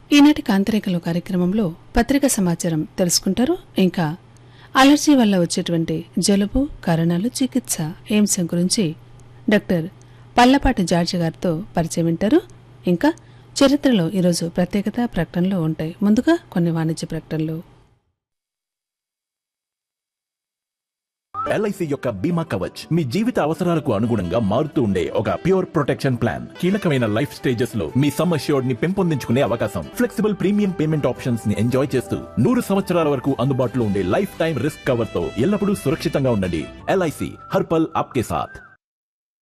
ఈనాటి కాంతరేఖలు కార్యక్రమంలో పత్రికా సమాచారం తెలుసుకుంటారు. ఇంకా అలర్జీ వల్ల వచ్చేటువంటి జలుబు కారణాలు, చికిత్స ఈ అంశం గురించి డాక్టర్ పల్లపాటి జార్జి గారితో పరిచయం వింటారు. ఇంకా చరిత్రలో ఈరోజు ప్రత్యేకత ప్రకటనలు ఉంటాయి. ముందుగా కొన్ని వాణిజ్య ప్రకటనలు. LIC యొక్క బీమా కవచ్ మీ జీవిత అవసరాలకు అనుగుణంగా మారుతూ ఉండే ఒక ప్యూర్ ప్రొటెక్షన్ ప్లాన్. కీలకమైన లైఫ్ స్టేజెస్ లో మీ సమ్ అష్యూర్డ్ ని పెంపొందించుకునే అవకాశం, ఫ్లెక్సిబుల్ ప్రీమియం పేమెంట్ ఆప్షన్స్ ని ఎంజాయ్ చేస్తూ 100 సంవత్సరాల వరకు అందుబాటులో ఉండే లైఫ్ టైం రిస్క్ కవర్ తో ఎల్లప్పుడూ సురక్షితంగా ఉండండి. LIC హర్ పల్ ఆప్కే సాథ్.